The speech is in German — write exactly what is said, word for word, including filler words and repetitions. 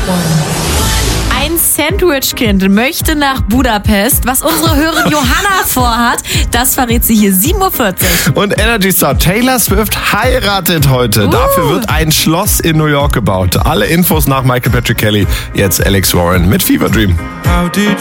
Ein Sandwich-Kind möchte nach Budapest. Was unsere Hörerin Johanna vorhat, das verrät sie hier sieben Uhr vierzig. Und Energy Star Taylor Swift heiratet heute. Uh. Dafür wird ein Schloss in New York gebaut. Alle Infos nach Michael Patrick Kelly. Jetzt Alex Warren mit Fever Dream.